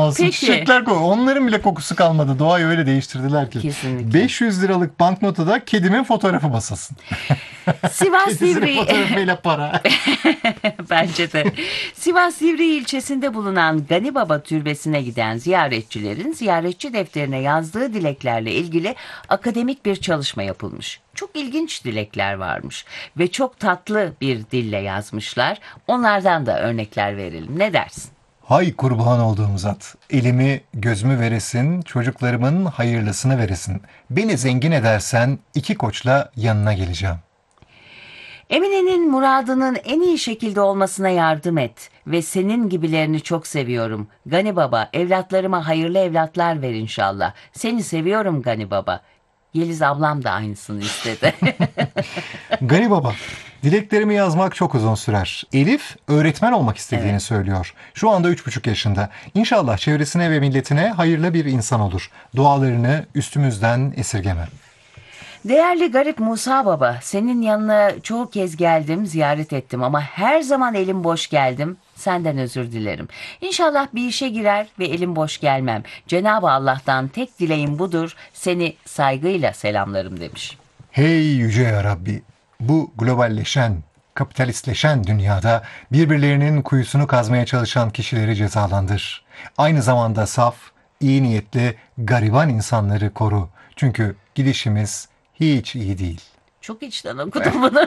olsun. Peki. Çiçekler koy. Onların bile kokusu kalmadı. Doğayı öyle değiştirdiler ki. Kesinlikle. 500 liralık banknota da kedimin fotoğrafı basasın. Sivas Kedisinin Sivri fotoğrafıyla para. bence de. Sivas Sivri ilçesinde bulunan Gani Baba Türbesi'ne giden ziyaretçilerin ziyaretçi defterine yazdığı dileklerle ilgili akademik bir çalışma yapılmış. Çok ilginç dilekler varmış ve çok tatlı bir dille yazmışlar. Onlardan da örnekler verelim. Ne dersin? Hay kurban olduğum zat. Elimi gözümü veresin, çocuklarımın hayırlısını veresin. Beni zengin edersen 2 koçla yanına geleceğim. Emine'nin muradının en iyi şekilde olmasına yardım et ve senin gibilerini çok seviyorum. Gani Baba, evlatlarıma hayırlı evlatlar ver inşallah. Seni seviyorum Gani Baba. Yeliz ablam da aynısını istedi. Gani Baba, dileklerimi yazmak çok uzun sürer. Elif öğretmen olmak istediğini Evet. söylüyor. Şu anda 3,5 yaşında. İnşallah çevresine ve milletine hayırlı bir insan olur. Dualarını üstümüzden esirgeme. Değerli garip Musa Baba, senin yanına çoğu kez geldim, ziyaret ettim ama her zaman elim boş geldim. Senden özür dilerim. İnşallah bir işe girer ve elim boş gelmem. Cenab-ı Allah'tan tek dileğim budur. Seni saygıyla selamlarım demiş. Hey yüce ya Rabbi, bu globalleşen, kapitalistleşen dünyada birbirlerinin kuyusunu kazmaya çalışan kişileri cezalandır. Aynı zamanda saf, iyi niyetli, gariban insanları koru. Çünkü gidişimiz hiç iyi değil. Çok içten okudum bunu.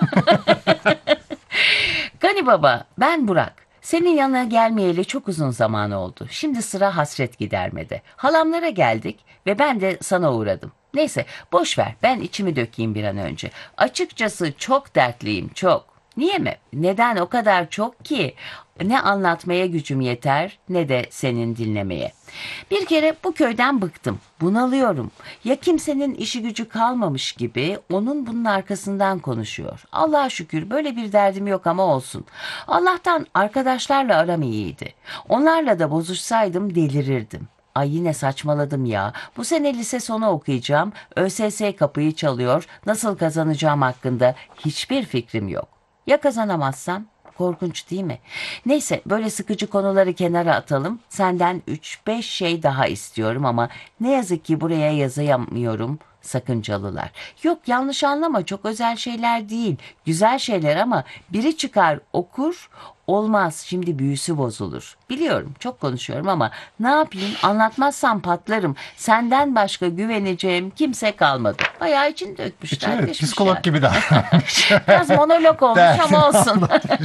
Gani Baba, ben Burak. Senin yanına gelmeyeli çok uzun zaman oldu. Şimdi sıra hasret gidermede. Halamlara geldik ve ben de sana uğradım. Neyse boş ver, ben içimi dökeyim bir an önce. Açıkçası çok dertliyim, çok. Niye mi? Neden o kadar çok ki? Ne anlatmaya gücüm yeter ne de senin dinlemeye. Bir kere bu köyden bıktım, bunalıyorum. Ya kimsenin işi gücü kalmamış gibi onun bunun arkasından konuşuyor. Allah'a şükür böyle bir derdim yok ama olsun. Allah'tan arkadaşlarla aram iyiydi. Onlarla da bozuşsaydım delirirdim. Ay yine saçmaladım ya. Bu sene lise sonu okuyacağım. ÖSS kapıyı çalıyor. Nasıl kazanacağım hakkında hiçbir fikrim yok. Ya kazanamazsam? Korkunç değil mi? Neyse böyle sıkıcı konuları kenara atalım. Senden 3-5 şey daha istiyorum ama ne yazık ki buraya yazamıyorum. Sakıncalılar. Yok yanlış anlama çok özel şeyler değil. Güzel şeyler ama biri çıkar okur olmaz şimdi büyüsü bozulur. Biliyorum çok konuşuyorum ama ne yapayım anlatmazsam patlarım. Senden başka güveneceğim kimse kalmadı. Bayağı için dökmüşler. Evet, geçmiş psikolog yani. gibi davranmış. Biraz monolog olmuş ama olsun.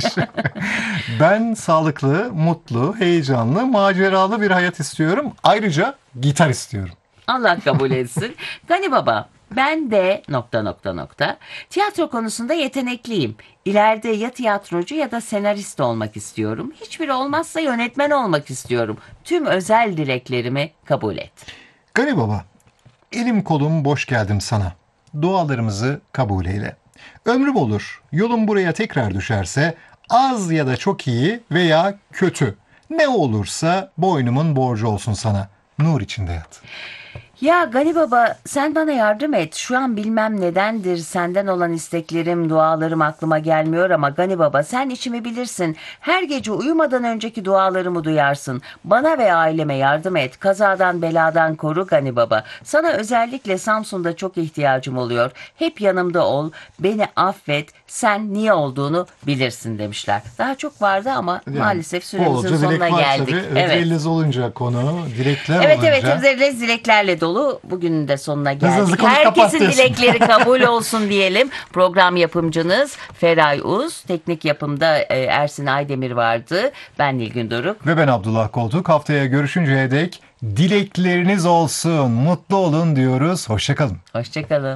Ben sağlıklı, mutlu, heyecanlı, maceralı bir hayat istiyorum. Ayrıca gitar istiyorum. Allah kabul etsin. Gani Baba, ben de ... Tiyatro konusunda yetenekliyim. İleride ya tiyatrocu ya da senarist olmak istiyorum. Hiçbiri olmazsa yönetmen olmak istiyorum. Tüm özel dileklerimi kabul et. Gani Baba, elim kolum boş geldim sana. Dualarımızı kabul eyle. Ömrüm olur, yolum buraya tekrar düşerse az ya da çok iyi veya kötü. Ne olursa boynumun borcu olsun sana. Nur içinde yat. Ya Gani Baba sen bana yardım et. Şu an bilmem nedendir senden olan isteklerim, dualarım aklıma gelmiyor ama Gani Baba sen içimi bilirsin. Her gece uyumadan önceki dualarımı duyarsın. Bana ve aileme yardım et. Kazadan beladan koru Gani Baba. Sana özellikle Samsun'da çok ihtiyacım oluyor. Hep yanımda ol. Beni affet. Sen niye olduğunu bilirsin demişler. Daha çok vardı ama maalesef süremizin bolca sonuna dilek var geldik. tabii. Ödreliz olunca konu, dilekler Evet olunca. evet Özderiz dileklerle dolu. Bugünün de sonuna geldik. hızlı konuş, kapat Herkesin diyorsun. dilekleri kabul olsun diyelim. Program yapımcınız Feray Uz. Teknik yapımda Ersin Aydemir vardı. Ben Nilgün Doruk. Ve ben Abdullah Koltuk. Haftaya görüşünceye dek dilekleriniz olsun, mutlu olun diyoruz. Hoşçakalın. Hoşçakalın.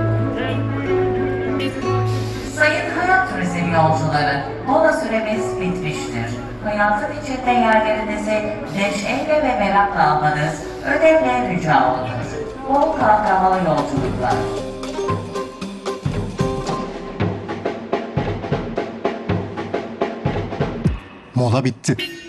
Sayın Hayat Turizm yolcuları, mola süremiz bitmiştir. Hayatın içinde yerlerinizi neşeyle ve merakla almanız önemli rica olunur. Bol kahkahalı yolculuklar. Mola bitti.